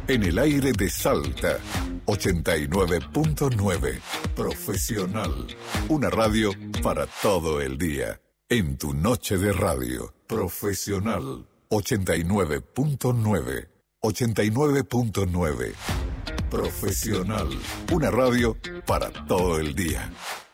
En el aire de Salta, 89.9. Profesional. Una radio para todo el día. En tu noche de radio. Profesional. 89.9. 89.9. Profesional. Una radio para todo el día.